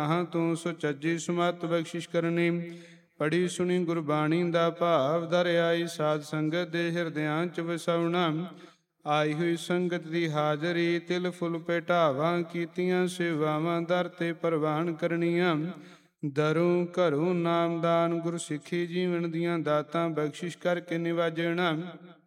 ਹਾਂ ਤੂੰ ਸੁਚੱਜੀ ਸਮਤ ਬਖਸ਼ਿਸ਼ ਕਰਨੀ। ਪੜੀ ਸੁਣੀ ਗੁਰਬਾਣੀ ਦਾ ਭਾਵ, ਦਰ ਆਈ ਸਾਧ ਸੰਗਤ ਦੇ ਹਿਰਦਿਆਂ ਚ ਵਸਾਉਣਾ। ਆਈ ਹੋਈ ਸੰਗਤ ਦੀ ਹਾਜ਼ਰੀ, ਤਿਲ ਫੁੱਲ ਭੇਟਾਵਾਂ, ਕੀਤੀਆਂ ਸੇਵਾਵਾਂ ਦਰ ਤੇ ਪ੍ਰਵਾਨ ਕਰਨੀਆਂ। ਦਰੋਂ ਘਰੋਂ ਨਾਮਦਾਨ, ਗੁਰ ਸਿੱਖੀ ਜੀਵਨ ਦੀਆਂ ਦਾਤਾਂ ਬਖਸ਼ਿਸ਼ ਕਰਕੇ ਨਿਵਾਜਣਾ।